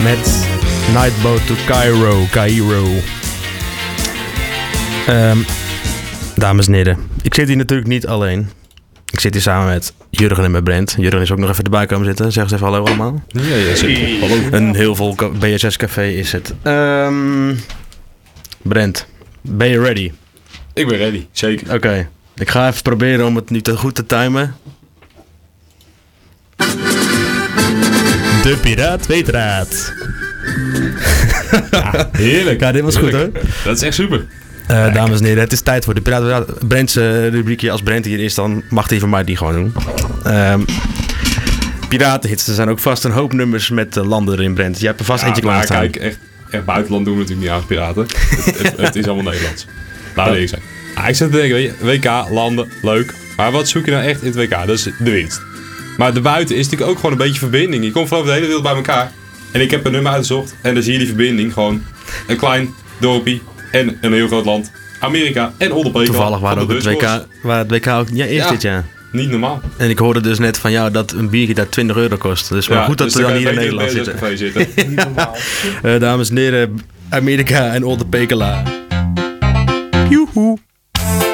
met Nightboat to Cairo. Dames en heren, ik zit hier natuurlijk niet alleen. Ik zit hier samen met Jurgen en met Brent. Jurgen is ook nog even erbij komen zitten. Zeg eens even hallo allemaal. Ja, zeker. Hallo. Een heel vol BSS-café is het. Brent, ben je ready? Ik ben ready, zeker. Oké, ik ga even proberen om het nu goed te timen. De Piraat weet raad. Ja, heerlijk. Ja, dit was heerlijk. goed hoor. Dat is echt super. Dames en heren, het is tijd voor de Piraat weet raad. Brent's rubriekje. Als Brent hier is, dan mag hij van mij die gewoon doen. Piratenhits, er zijn ook vast een hoop nummers met landen erin, Brent. Jij hebt er vast eentje klaarstaan. Kijk, echt buitenland doen we natuurlijk niet aan piraten. het is allemaal Nederlands. Laat eerlijk zijn. Ik zit te denken, weet je, WK, landen, leuk. Maar wat zoek je nou echt in het WK? Dat is de winst. Maar daarbuiten is natuurlijk ook gewoon een beetje verbinding. Je komt vanaf de hele wereld bij elkaar. En ik heb een nummer uitgezocht. En dan zie je die verbinding. Gewoon een klein dorpje en een heel groot land. Amerika en Oldenbeek. Toevallig waar het WK ook eerst dit jaar. Niet normaal. En ik hoorde dus net van jou dat een biertje daar €20 kost. Dus maar goed dat we dan hier in Nederland zitten. Niet normaal. Dames en heren, Amerika en Oldenpekela. Joehoe.